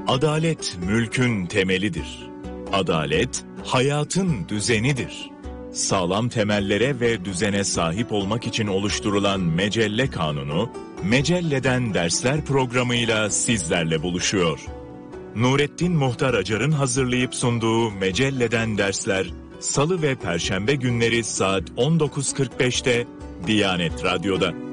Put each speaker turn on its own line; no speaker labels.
Adalet mülkün temelidir. Adalet hayatın düzenidir. Sağlam temellere ve düzene sahip olmak için oluşturulan Mecelle Kanunu, Mecelle'den Dersler programıyla sizlerle buluşuyor. Nurettin Muhtar Acar'ın hazırlayıp sunduğu Mecelle'den Dersler, Salı ve Perşembe günleri saat 19.45'te Diyanet Radyo'da.